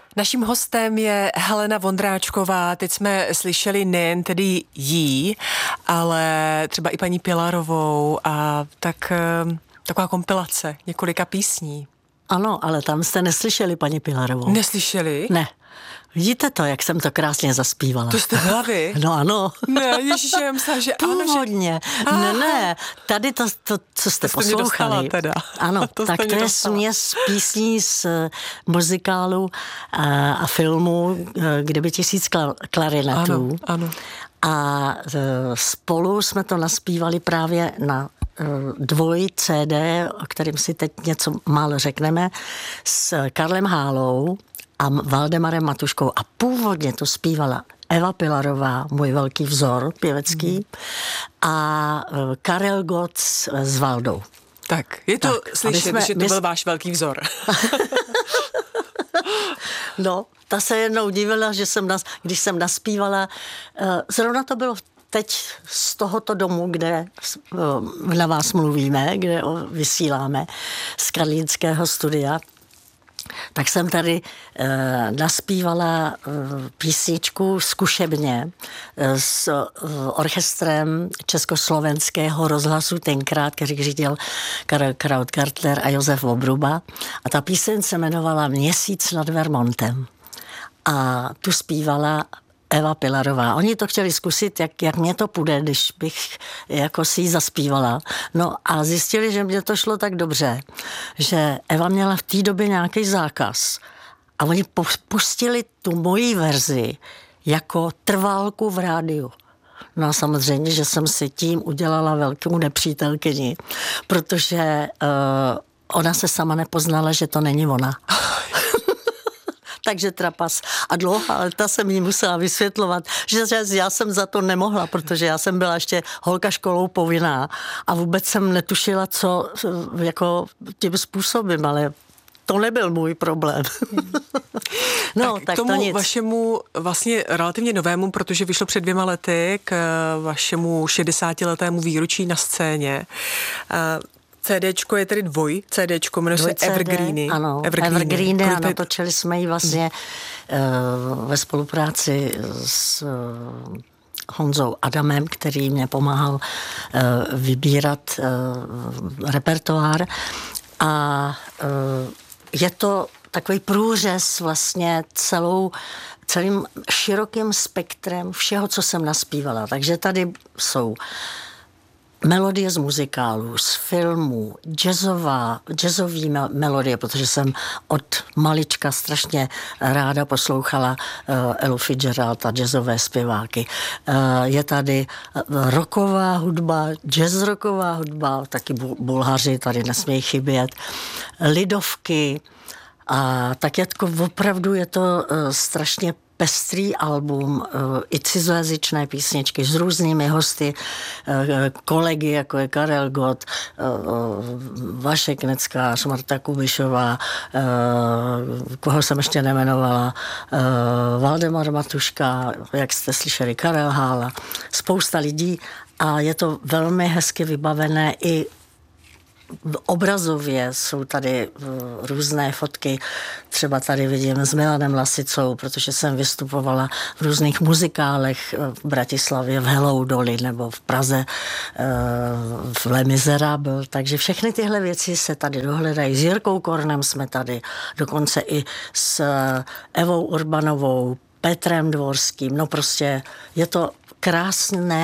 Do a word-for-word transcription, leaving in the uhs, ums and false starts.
Naším hostem je Helena Vondráčková. Teď jsme slyšeli nejen tedy jí, ale třeba i paní Pilarovou a tak taková kompilace několika písní. Ano, ale tam jste neslyšeli paní Pilarovou. Neslyšeli? Ne. Vidíte to, jak jsem to krásně zaspívala. To jste byla vy? No ano. Ne, ježiši, já myslím, že ano. Původně. Že... Ne, ne, tady to, to co jste to poslouchali. Jste teda. Ano, to tak to je směs písní z muzikálu a, a filmu Kdyby tisíc klarinetů. Ano, ano. A spolu jsme to naspívali právě na dvoj C D, o kterým si teď něco málo řekneme, s Karlem Hálou a Valdemarem Matuškou. A původně to zpívala Eva Pilarová, můj velký vzor pěvecký, mm. a Karel Gott s Valdou. Tak, je to tak, slyšet, jsme, že to byl váš velký vzor. No, ta se jednou divila, že jsem, nas, když jsem naspívala, zrovna to bylo teď z tohoto domu, kde na vás mluvíme, kde vysíláme, z Karlínského studia, tak jsem tady e, naspívala e, písničku zkušebně e, s e, orchestrem Československého rozhlasu tenkrát, který řídil Karel Krautgartler a Josef Obruba. A ta píseň se jmenovala Měsíc nad Vermontem. A tu zpívala Eva Pilarová. Oni to chtěli zkusit, jak, jak mě to půjde, když bych jako si ji zaspívala. No a zjistili, že mě to šlo tak dobře, že Eva měla v té době nějaký zákaz. A oni pustili tu moji verzi jako trvalku v rádiu. No a samozřejmě, že jsem si tím udělala velkou nepřítelkyni, protože uh, ona se sama nepoznala, že to není ona. Takže trapas. A dlouhá léta jsem jí musela vysvětlovat, že já jsem za to nemohla, protože já jsem byla ještě holka školou povinná a vůbec jsem netušila, co jako tím způsobem, ale to nebyl můj problém. No, tak, tak k tomu to nic. Vašemu vlastně relativně novému, protože vyšlo před dvěma lety, k vašemu šedesátiletému výročí na scéně. CDčko je tedy dvoj, CDčko, jmenuje se Evergreeny. Ano, Evergreeny, Evergreeny a natočili jsme ji vlastně uh, ve spolupráci s uh, Honzou Adamem, který mě pomáhal uh, vybírat uh, repertoár. A uh, je to takový průřez vlastně celou celým širokým spektrem všeho, co jsem naspívala. Takže tady jsou melodie z muzikálů, z filmů, jazzová, jazzový melodie, protože jsem od malička strašně ráda poslouchala uh, Elu Fitzgerald a jazzové zpěváky. Uh, je tady rocková hudba, jazz rocková hudba, taky Bulhaři tady nesmějí chybět, lidovky a tak jako opravdu je to uh, strašně pestrý album, i cizojazyčné písničky s různými hosty, kolegy, jako je Karel Gott, Vašek Neckář, Marta Kubišová, koho jsem ještě nemenovala, Valdemar Matuška, jak jste slyšeli, Karel Hála, spousta lidí a je to velmi hezky vybavené i obrazově jsou tady různé fotky, třeba tady vidím s Milanem Lasicou, protože jsem vystupovala v různých muzikálech v Bratislavě, v Hello Dolly nebo v Praze v Les Miserables, takže všechny tyhle věci se tady dohledají. S Jirkou Kornem jsme tady, dokonce i s Evou Urbanovou, Petrem Dvorským, no prostě je to krásné